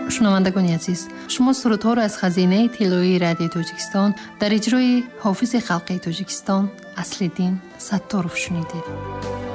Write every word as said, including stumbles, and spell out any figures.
шунавандагони азиз, шумо сурудҳоро аз хазинаи тиллоии радиои Тоҷикистон дар иҷрои ҳофизи халқии Тоҷикистон Аслиддин Сатторов шунидед.